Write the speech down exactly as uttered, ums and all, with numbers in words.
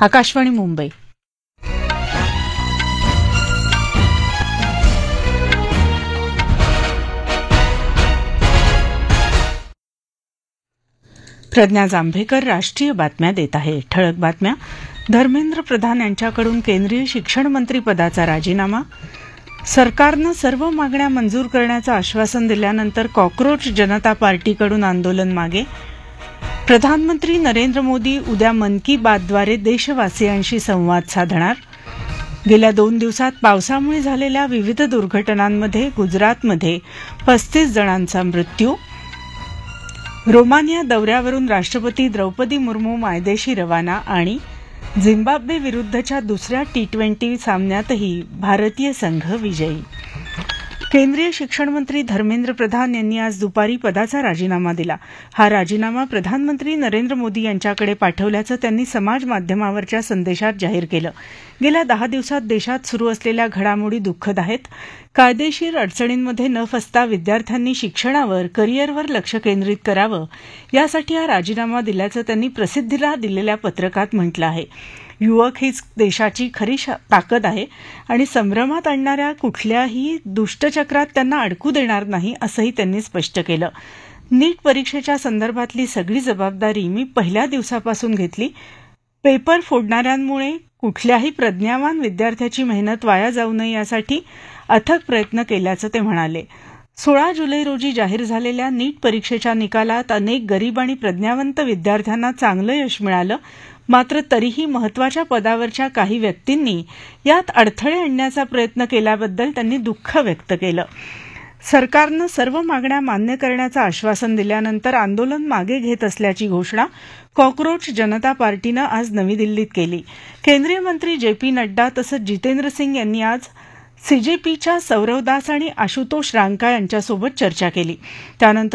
आकाशवाणी मुंबई. प्रज्ञा जांभेकर राष्ट्रीय बातम्या देत आहे. ठळक बातम्या. धर्मेंद्र प्रधान यांच्याकडून केंद्रीय शिक्षण मंत्री पदाचा राजीनामा. सरकारनं सर्व मागण्या मंजूर करण्याचं आश्वासन दिल्यानंतर कॉक्रोच जनता पार्टीकडून आंदोलन मागे. प्रधानमंत्री नरेंद्र मोदी उद्या मन की बातद्वारे देशवासियांशी संवाद साधणार. गेल्या दोन दिवसात पावसामुळे झालेल्या विविध दुर्घटनांमध्ये गुजरातमध्ये पस्तीस जणांचा मृत्यू. रोमानिया दौऱ्यावरून राष्ट्रपती द्रौपदी मुर्मू मायदेशी रवाना आणि झिम्बाब्वे विरुद्धच्या दुसऱ्या टी ट्वेंटी सामन्यातही भारतीय संघ विजयी. केंद्रीय शिक्षण मंत्री धर्मेंद्र प्रधान यांनी आज दुपारी पदाचा राजीनामा दिला. हा राजीनामा प्रधानमंत्री नरेंद्र मोदी यांच्याकडे पाठवल्याचं त्यांनी समाज माध्यमावरच्या संदेशात जाहीर केलं. गेल्या दहा दिवसात देशात सुरू असलेल्या घडामोडी दुःखद आहेत. कायदेशीर अडचणींमध्ये न फसता विद्यार्थ्यांनी शिक्षणावर करिअरवर लक्ष केंद्रित करावं यासाठी हा राजीनामा दिल्याचं त्यांनी प्रसिद्धीला दिलेल्या पत्रकात म्हटलं आहे. युवक हीच देशाची खरी ताकद आहे आणि संभ्रमात आणणाऱ्या कुठल्याही दुष्टचक्रात त्यांना अडकू देणार नाही असंही त्यांनी स्पष्ट केलं. नीट परीक्षेच्या संदर्भातली सगळी जबाबदारी मी पहिल्या दिवसापासून घेतली. पेपर फोडणाऱ्यांमुळे कुठल्याही प्रज्ञावान विद्यार्थ्याची मेहनत वाया जाऊ नये यासाठी अथक प्रयत्न केल्याचं ते म्हणाले. सोळा जुलै रोजी जाहीर झालेल्या नीट परीक्षेच्या निकालात अनेक गरीब आणि प्रज्ञावंत विद्यार्थ्यांना चांगलं यश मिळालं. मात्र तरीही महत्वाच्या पदावरच्या काही व्यक्तींनी यात अडथळे आणण्याचा प्रयत्न केल्याबद्दल त्यांनी दुःख व्यक्त केलं. सरकारनं सर्व मागण्या मान्य करण्याचं आश्वासन दिल्यानंतर आंदोलन मागे घेत असल्याची घोषणा कॉक्रोच जनता पार्टीनं आज नवी दिल्लीत केली. केंद्रीय मंत्री जे पी नड्डा तसंच जितेंद्र सिंग यांनी आज सीजेपीच्या सौरव दास आणि आशुतोष रांका यांच्यासोबत चर्चा केली. त्यानंतर